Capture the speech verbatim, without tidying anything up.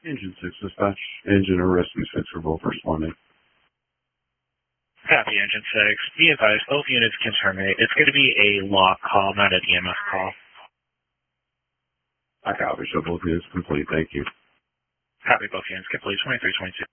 Engine six dispatch. Engine or rescue six are both responding. Copy, Engine six. Be advised, both units can terminate. It's going to be a lock call, not an E M S call. I copy. Show both units complete. Thank you. Copy, both units complete. twenty-three twenty-two.